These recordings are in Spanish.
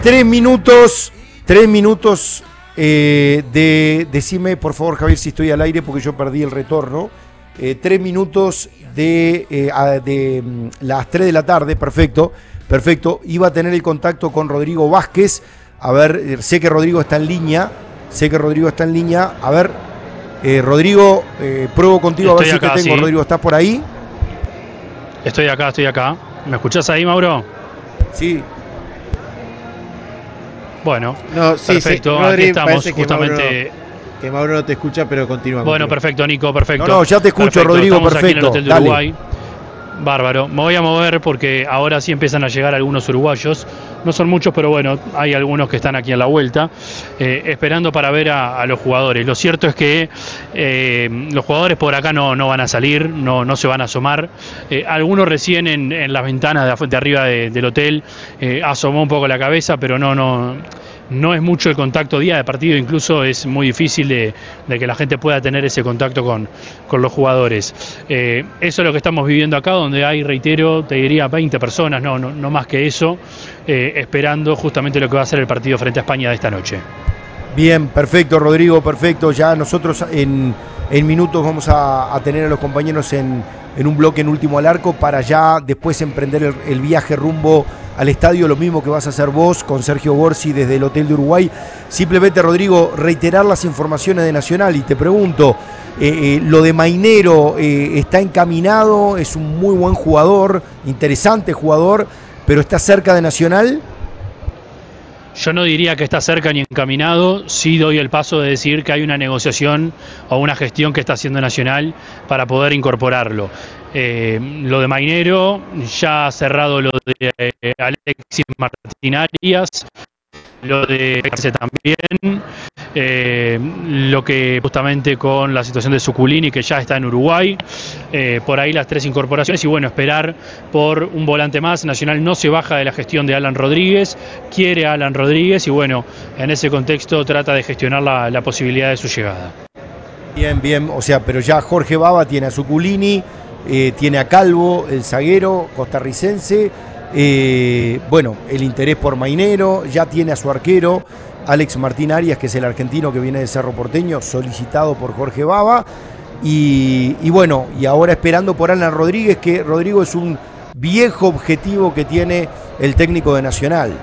3 minutos decime por favor, Javier, si estoy al aire porque yo perdí el retorno. 3 minutos de las 3 de la tarde, perfecto. Iba a tener el contacto con Rodrigo Vázquez. A ver, sé que Rodrigo está en línea. A ver, Rodrigo, pruebo contigo. Estoy a ver acá, si te tengo. sí. Rodrigo, ¿estás por ahí? Estoy acá. ¿Me escuchás ahí, Mauro? Sí. Bueno, No, sí, perfecto. Sí. Rodri, aquí estamos que justamente. Mauro no te escucha, pero continúa. Bueno, perfecto, Nico, perfecto. No, ya te escucho, perfecto. Rodrigo, Estamos perfecto. Aquí en el Hotel de Dale. Uruguay. Bárbaro. Me voy a mover porque ahora sí empiezan a llegar algunos uruguayos. No son muchos, pero bueno, hay algunos que están aquí en la vuelta, esperando para ver a los jugadores. Lo cierto es que los jugadores por acá no van a salir, no se van a asomar. Algunos recién en las ventanas de arriba del hotel asomó un poco la cabeza, pero no es mucho el contacto día de partido, incluso es muy difícil de que la gente pueda tener ese contacto con los jugadores. Eso es lo que estamos viviendo acá, donde hay, reitero, te diría 20 personas, no más que eso, esperando justamente lo que va a ser el partido frente a España de esta noche. Bien, perfecto, Rodrigo, perfecto. Ya nosotros en minutos vamos a tener a los compañeros en un bloque en Último al Arco para ya después emprender el viaje rumbo al estadio, lo mismo que vas a hacer vos con Sergio Gorsi desde el Hotel de Uruguay. Simplemente, Rodrigo, reiterar las informaciones de Nacional y te pregunto, lo de Mainero está encaminado, es un muy buen jugador, interesante jugador, pero está cerca de Nacional. Yo no diría que está cerca ni encaminado, sí doy el paso de decir que hay una negociación o una gestión que está haciendo Nacional para poder incorporarlo. Lo de Mainero, ya ha cerrado lo de Alexis Martín Arias, lo de también, lo que justamente con la situación de Suculini, que ya está en Uruguay, por ahí las 3 incorporaciones y bueno, esperar por un volante más. Nacional no se baja de la gestión de Alan Rodríguez, quiere a Alan Rodríguez y bueno, en ese contexto trata de gestionar la posibilidad de su llegada. Bien, o sea, pero ya Jorge Baba tiene a Suculini, tiene a Calvo, el zaguero costarricense. Bueno, el interés por Mainero, ya tiene a su arquero Alex Martín Arias, que es el argentino que viene de Cerro Porteño, solicitado por Jorge Baba, y bueno, y ahora esperando por Alan Rodríguez, que Rodrigo es un viejo objetivo que tiene el técnico de Nacional.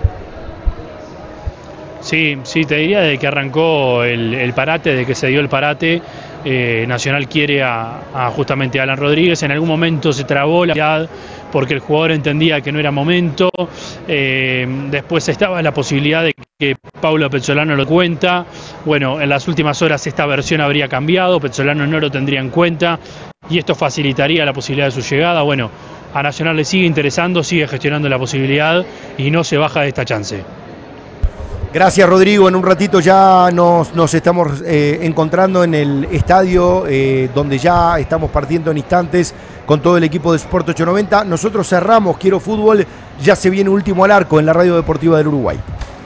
Sí, te diría desde que arrancó el parate, desde que se dio el parate, Nacional quiere a justamente a Alan Rodríguez. En algún momento se trabó la realidad porque el jugador entendía que no era momento. Después estaba la posibilidad de que Paulo Pezzolano lo cuenta. Bueno, en las últimas horas esta versión habría cambiado, Pezzolano no lo tendría en cuenta y esto facilitaría la posibilidad de su llegada. Bueno, a Nacional le sigue interesando, sigue gestionando la posibilidad y no se baja de esta chance. Gracias, Rodrigo. En un ratito ya nos estamos encontrando en el estadio, donde ya estamos partiendo en instantes con todo el equipo de Sport 890. Nosotros cerramos Quiero Fútbol, ya se viene Último al Arco en la Radio Deportiva del Uruguay.